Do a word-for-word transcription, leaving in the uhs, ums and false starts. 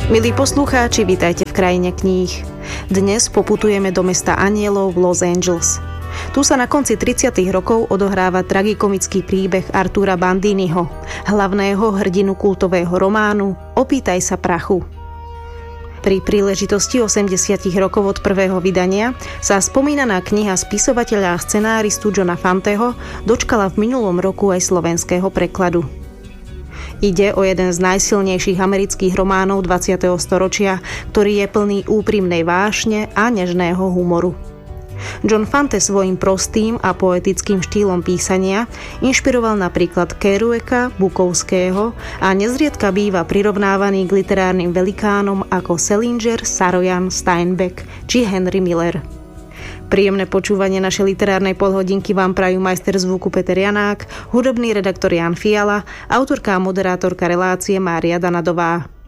Milí poslucháči, vítajte v krajine kníh. Dnes poputujeme do mesta anielov v Los Angeles. Tu sa na konci tridsiatych rokov odohráva tragikomický príbeh Artura Bandiniho, hlavného hrdinu kultového románu Opýtaj sa prachu. Pri príležitosti osemdesiatich rokov od prvého vydania sa spomínaná kniha spisovateľa a scenáristu Johna Fanteho dočkala v minulom roku aj slovenského prekladu. Ide o jeden z najsilnejších amerických románov dvadsiateho storočia, ktorý je plný úprimnej vášne a nežného humoru. John Fante svojím prostým a poetickým štýlom písania inšpiroval napríklad Kerouaka, Bukowského a nezriedka býva prirovnávaný k literárnym velikánom ako Salinger, Sarojan, Steinbeck či Henry Miller. Príjemné počúvanie našej literárnej polhodinky vám prajú majster zvuku Peter Janák, hudobný redaktor Jan Fiala, autorka a moderátorka relácie Mária Danadová.